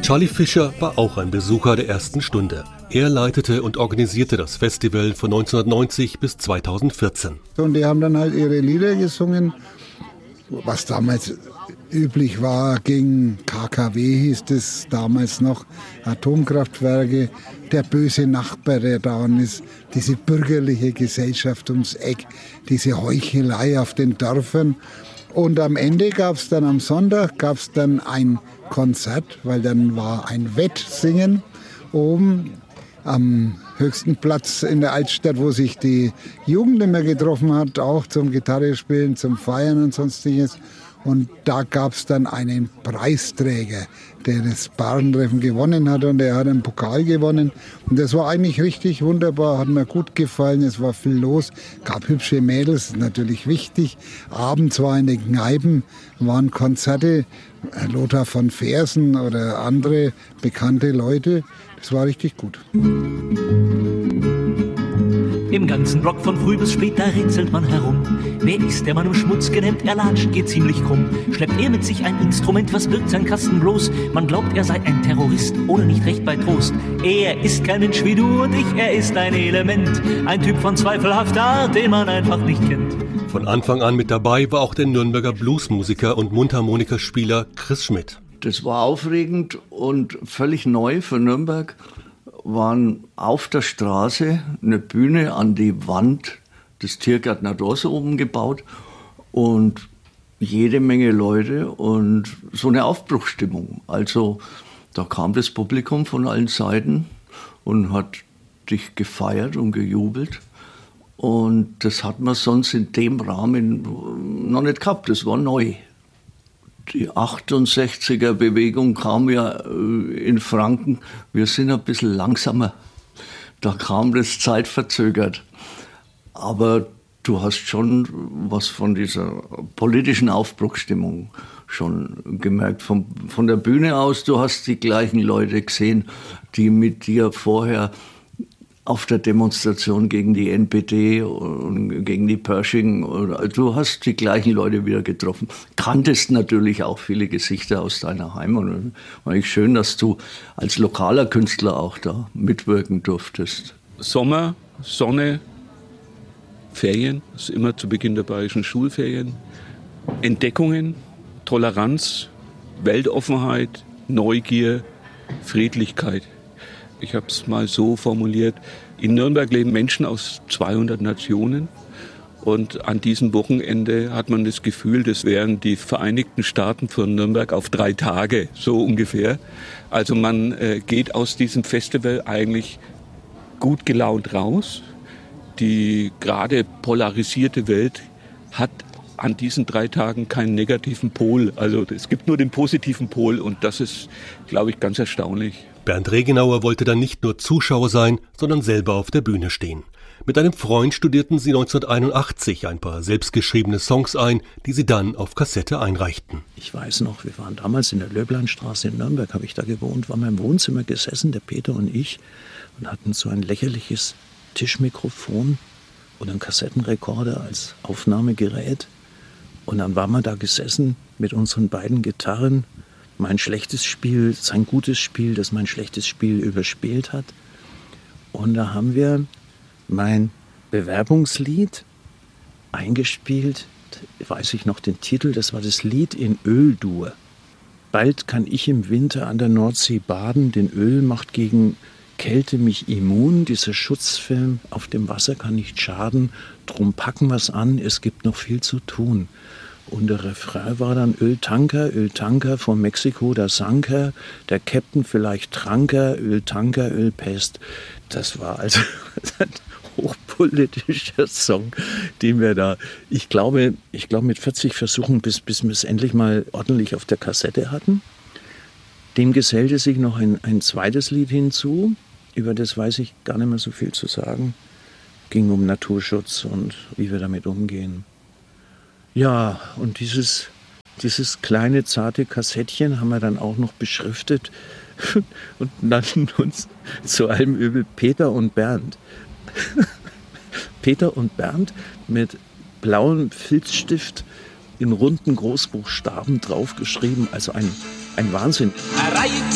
Charlie Fischer war auch ein Besucher der ersten Stunde. Er leitete und organisierte das Festival von 1990 bis 2014. Und die haben dann halt ihre Lieder gesungen, was damals üblich war, gegen KKW hieß es damals noch, Atomkraftwerke, der böse Nachbar, der da ist, diese bürgerliche Gesellschaft ums Eck, diese Heuchelei auf den Dörfern. Und am Ende gab es dann am Sonntag ein Konzert, weil dann war ein Wettsingen oben am höchsten Platz in der Altstadt, wo sich die Jugend immer getroffen hat, auch zum Gitarrespielen, zum Feiern und sonstiges. Und da gab es dann einen Preisträger, der das Barentreffen gewonnen hat, und der hat einen Pokal gewonnen. Und das war eigentlich richtig wunderbar, hat mir gut gefallen, es war viel los, gab hübsche Mädels, natürlich wichtig. Abends war in den Kneipen, waren Konzerte, Lothar von Fersen oder andere bekannte Leute. Das war richtig gut. Im ganzen Rock von früh bis spät, da rätselt man herum. Wer ist der Mann im Schmutz gedämmt? Er latscht, geht ziemlich krumm. Schleppt er mit sich ein Instrument, was birgt sein Kasten bloß? Man glaubt, er sei ein Terrorist, ohne nicht recht bei Trost. Er ist kein Mensch wie du und ich, er ist ein Element. Ein Typ von zweifelhafter Art, den man einfach nicht kennt. Von Anfang an mit dabei war auch der Nürnberger Bluesmusiker und Mundharmonikaspieler Chris Schmidt. Das war aufregend und völlig neu für Nürnberg. Waren auf der Straße eine Bühne an die Wand des Tiergartner Dors oben gebaut und jede Menge Leute und so eine Aufbruchsstimmung. Also da kam das Publikum von allen Seiten und hat dich gefeiert und gejubelt. Und das hat man sonst in dem Rahmen noch nicht gehabt, das war neu. Die 68er-Bewegung kam ja in Franken. Wir sind ein bisschen langsamer. Da kam das zeitverzögert. Aber du hast schon was von dieser politischen Aufbruchsstimmung schon gemerkt. Von der Bühne aus, du hast die gleichen Leute gesehen, die mit dir vorher auf der Demonstration gegen die NPD und gegen die Pershing. Du hast die gleichen Leute wieder getroffen. Kanntest natürlich auch viele Gesichter aus deiner Heimat. Und war eigentlich schön, dass du als lokaler Künstler auch da mitwirken durftest. Sommer, Sonne, Ferien, das ist immer zu Beginn der bayerischen Schulferien. Entdeckungen, Toleranz, Weltoffenheit, Neugier, Friedlichkeit. Ich habe es mal so formuliert, in Nürnberg leben Menschen aus 200 Nationen und an diesem Wochenende hat man das Gefühl, das wären die Vereinigten Staaten von Nürnberg auf 3 Tage, so ungefähr. Also man geht aus diesem Festival eigentlich gut gelaunt raus. Die gerade polarisierte Welt hat an diesen 3 Tagen keinen negativen Pol. Also es gibt nur den positiven Pol und das ist, glaube ich, ganz erstaunlich. Bernd Regenauer wollte dann nicht nur Zuschauer sein, sondern selber auf der Bühne stehen. Mit einem Freund studierten sie 1981 ein paar selbstgeschriebene Songs ein, die sie dann auf Kassette einreichten. Ich weiß noch, wir waren damals in der Löblandstraße in Nürnberg, habe ich da gewohnt, waren wir im Wohnzimmer gesessen, der Peter und ich, und hatten so ein lächerliches Tischmikrofon und einen Kassettenrekorder als Aufnahmegerät. Und dann waren wir da gesessen mit unseren beiden Gitarren, mein schlechtes Spiel, sein gutes Spiel, das mein schlechtes Spiel überspielt hat. Und da haben wir mein Bewerbungslied eingespielt, weiß ich noch den Titel, das war das Lied in Öl-Dur. Bald kann ich im Winter an der Nordsee baden, denn Öl macht gegen Kälte mich immun, dieser Schutzfilm auf dem Wasser kann nicht schaden, drum packen wir's an, es gibt noch viel zu tun. Und der Refrain war dann Öltanker, von Mexiko, da sank er, der Captain vielleicht trank er, Öltanker, Ölpest. Das war also ein hochpolitischer Song, den wir da, ich glaube mit 40 Versuchen, bis wir es endlich mal ordentlich auf der Kassette hatten. Dem gesellte sich noch ein zweites Lied hinzu, über das weiß ich gar nicht mehr so viel zu sagen. Ging um Naturschutz und wie wir damit umgehen. Ja, und dieses kleine, zarte Kassettchen haben wir dann auch noch beschriftet und nannten uns zu allem Übel Peter und Bernd. Peter und Bernd mit blauem Filzstift in runden Großbuchstaben draufgeschrieben, also ein Wahnsinn. Er reiht